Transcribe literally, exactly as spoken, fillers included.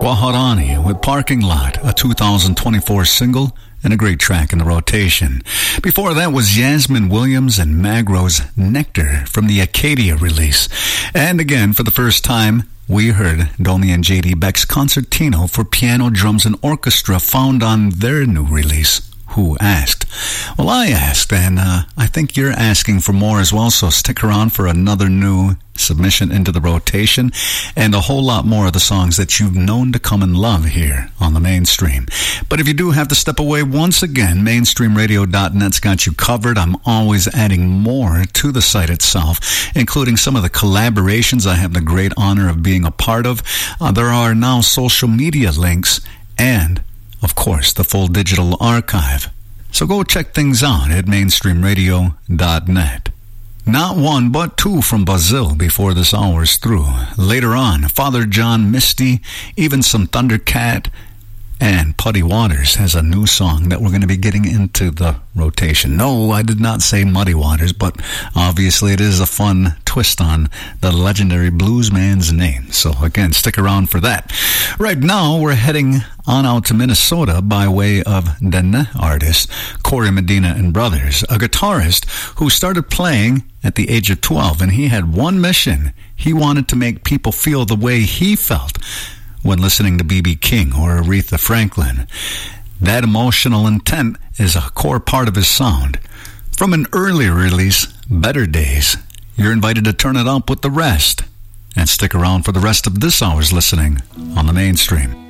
Guajarani with Parking Lot, a two thousand twenty-four single and a great track in the rotation. Before that was Yasmin Williams and Magro's Nectar from the Acadia release. And again, for the first time, we heard Domi and J D Beck's Concertino for Piano, Drums, and Orchestra, found on their new release, Who Asked? Well, I asked, and uh, I think you're asking for more as well, so stick around for another new submission into the rotation and a whole lot more of the songs that you've known to come and love here on the Mainstream. But if you do have to step away once again, mainstream radio dot net's got you covered. I'm always adding more to the site itself, including some of the collaborations I have the great honor of being a part of. Uh, there are now social media links and, of course, the full digital archive. So go check things out at mainstream radio dot net. Not one, but two from Brazil before this hour's through. Later on, Father John Misty, even some Thundercat, and Puddy Waters has a new song that we're going to be getting into the rotation. No, I did not say Muddy Waters, but obviously it is a fun twist on the legendary bluesman's name. So again, stick around for that. Right now, we're heading on out to Minnesota by way of Dene artist Corey Medina and Brothers, a guitarist who started playing at the age of twelve, and he had one mission. He wanted to make people feel the way he felt when listening to B B King or Aretha Franklin. That emotional intent is a core part of his sound. From an earlier release, Better Days, you're invited to turn it up with the rest and stick around for the rest of this hour's listening on the Mainstream.